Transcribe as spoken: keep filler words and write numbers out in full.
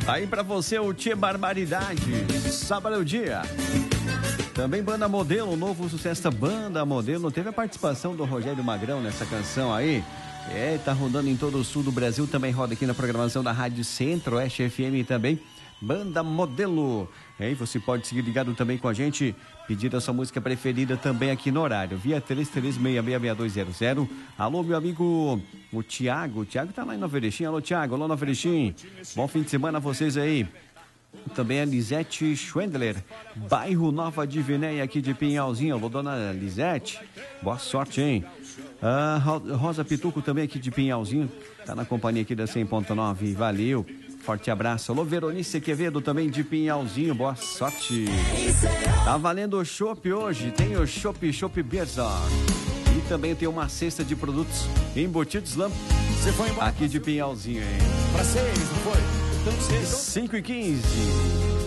Aí pra você o Tchê Barbaridade, sábado é o dia. Também Banda Modelo, o novo sucesso da Banda Modelo. Teve a participação do Rogério Magrão nessa canção aí. É, tá rodando em todo o sul do Brasil. Também roda aqui na programação da Rádio Centro-Oeste F M também. Banda Modelo. E você pode seguir ligado também com a gente, pedir a sua música preferida também aqui no horário, via três três seis seis seis dois zero zero. Alô, meu amigo, o Tiago. O Tiago tá lá em Nova Erechim. Alô, Tiago. Alô, Nova Erechim. Bom fim de semana a vocês aí. Também a Lisete Schwendler, bairro Nova Divinéia, aqui de Pinhalzinho. Alô, dona Lisete. Boa sorte, hein? A Rosa Pituco também aqui de Pinhalzinho. Tá na companhia aqui da cem ponto nove. Valeu. Forte abraço. Alô, Veronice Quevedo, também de Pinhalzinho. Boa sorte. Tá valendo o chopp hoje. Tem o chopp, chopp Berza. E também tem uma cesta de produtos embutidos Lamp. Você foi embora? Aqui de Pinhalzinho, hein? Pra seis, não foi? Então, seis. cinco e quinze.